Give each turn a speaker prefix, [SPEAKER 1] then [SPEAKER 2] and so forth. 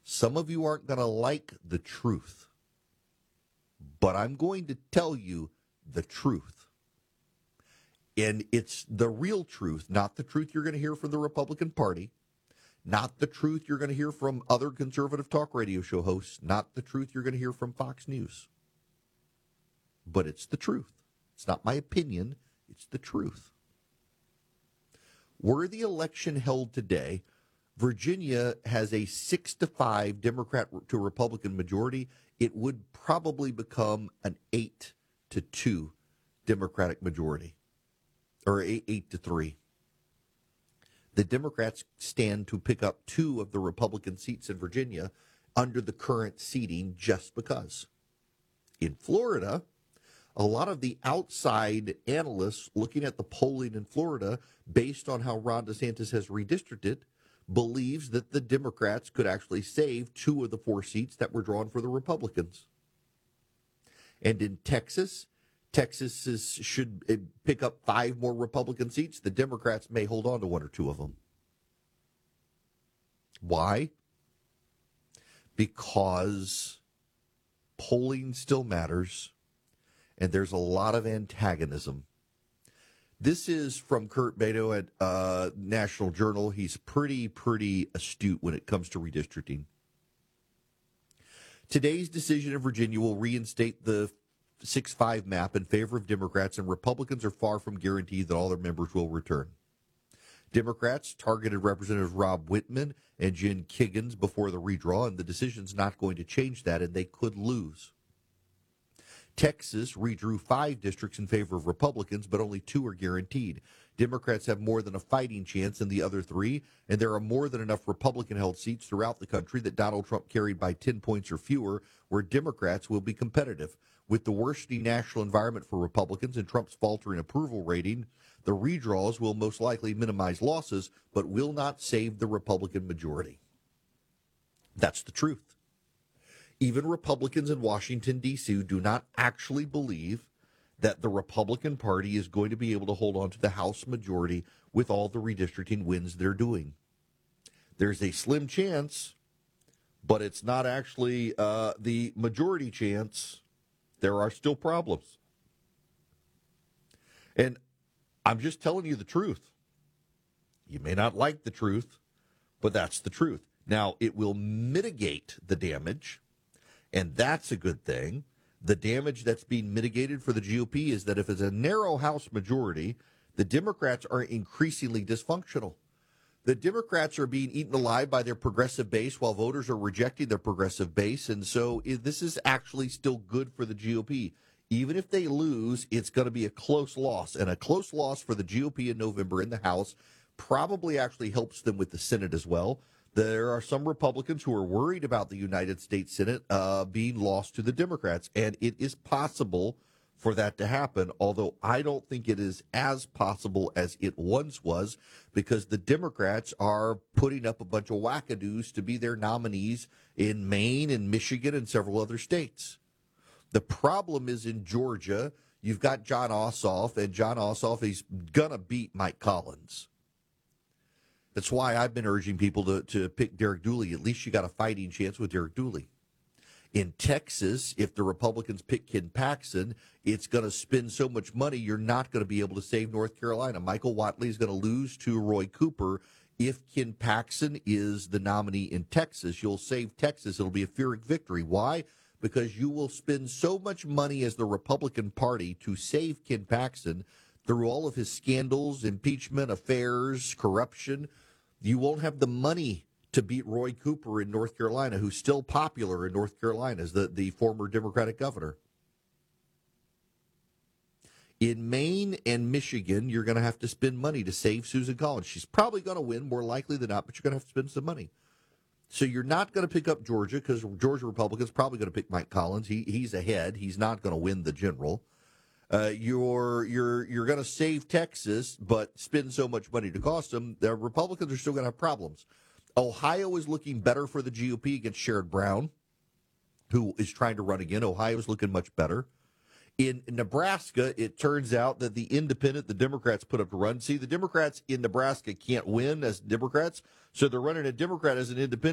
[SPEAKER 1] Some of you aren't going to like the truth, but I'm going to tell you the truth. And it's the real truth, not the truth you're going to hear from the Republican Party, not the truth you're going to hear from other conservative talk radio show hosts, not the truth you're going to hear from Fox News. But it's the truth. It's not my opinion, it's the truth. Were the election held today, Virginia has a 6-5 Democrat to Republican majority. It would probably become an 8-2 Democratic majority, or 8-3. The Democrats stand to pick up 2 of the Republican seats in Virginia under the current seating just because. In Florida, a lot of the outside analysts looking at the polling in Florida, based on how Ron DeSantis has redistricted, believes that the Democrats could actually save 2 of the 4 seats that were drawn for the Republicans. And in Texas, should pick up 5 more Republican seats. The Democrats may hold on to 1 or 2 of them. Why? Because polling still matters, and there's a lot of antagonism. This is from Kurt Beto at National Journal. He's pretty astute when it comes to redistricting. Today's decision in Virginia will reinstate the 6-5 map in favor of Democrats, and Republicans are far from guaranteed that all their members will return. Democrats targeted Representatives Rob Wittman and Jen Kiggans before the redraw, and the decision's not going to change that, and they could lose. Texas redrew 5 districts in favor of Republicans, but only 2 are guaranteed. Democrats have more than a fighting chance in the other 3, and there are more than enough Republican-held seats throughout the country that Donald Trump carried by 10 points or fewer, where Democrats will be competitive. With the worsening national environment for Republicans and Trump's faltering approval rating, the redraws will most likely minimize losses, but will not save the Republican majority. That's the truth. Even Republicans in Washington, D.C. do not actually believe that the Republican Party is going to be able to hold on to the House majority with all the redistricting wins they're doing. There's a slim chance, but it's not actually the majority chance. There are still problems. And I'm just telling you the truth. You may not like the truth, but that's the truth. Now, it will mitigate the damage, and that's a good thing. The damage that's being mitigated for the GOP is that if it's a narrow House majority, the Democrats are increasingly dysfunctional. The Democrats are being eaten alive by their progressive base while voters are rejecting their progressive base. And so this is actually still good for the GOP. Even if they lose, it's going to be a close loss. And a close loss for the GOP in November in the House probably actually helps them with the Senate as well. There are some Republicans who are worried about the United States Senate being lost to the Democrats. And it is possible for that to happen, although I don't think it is as possible as it once was, because the Democrats are putting up a bunch of wackadoos to be their nominees in Maine and Michigan and several other states. The problem is in Georgia, you've got Jon Ossoff, and Jon Ossoff is going to beat Mike Collins. That's why I've been urging people to pick Derek Dooley. At least you got a fighting chance with Derek Dooley. In Texas, if the Republicans pick Ken Paxton, it's going to spend so much money, you're not going to be able to save North Carolina. Michael Whatley is going to lose to Roy Cooper. If Ken Paxton is the nominee in Texas, you'll save Texas. It'll be a Pyrrhic victory. Why? Because you will spend so much money as the Republican Party to save Ken Paxton through all of his scandals, impeachment, affairs, corruption. You won't have the money to beat Roy Cooper in North Carolina, who's still popular in North Carolina as the former Democratic governor. In Maine and Michigan, you're going to have to spend money to save Susan Collins. She's probably going to win, more likely than not, but you're going to have to spend some money. So you're not going to pick up Georgia, because Georgia Republicans probably going to pick Mike Collins. He's ahead. He's not going to win the general. You're going to save Texas, but spend so much money to cost them. The Republicans are still going to have problems. Ohio is looking better for the GOP against Sherrod Brown, who is trying to run again. Ohio is looking much better. In Nebraska, it turns out that the independent the Democrats put up to run. See, the Democrats in Nebraska can't win as Democrats, so they're running a Democrat as an independent.